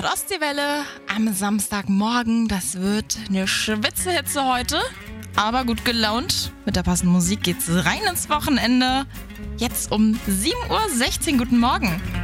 Ostseewelle am Samstagmorgen. Das wird eine Schwitzehitze heute, aber gut gelaunt. Mit der passenden Musik geht's rein ins Wochenende. Jetzt um 7:16 Uhr. Guten Morgen.